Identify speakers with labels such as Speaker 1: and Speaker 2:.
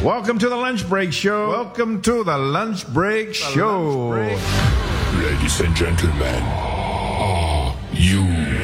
Speaker 1: Welcome to the Lunch Break Show. Welcome to the Lunch Break Show.
Speaker 2: Ladies and gentlemen, are you